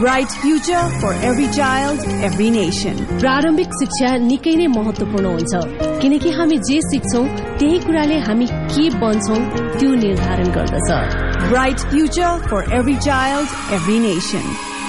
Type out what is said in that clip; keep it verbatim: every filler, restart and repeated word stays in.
Bright future for every child, every nation. प्रारम्भिक शिक्षा निकै नै महत्वपूर्ण हुन्छ किनकि हामी जे सिक्छौं त्यही कुराले हामी के बन्छौं त्यो निर्धारण गर्दछ. Bright future for every child, every nation.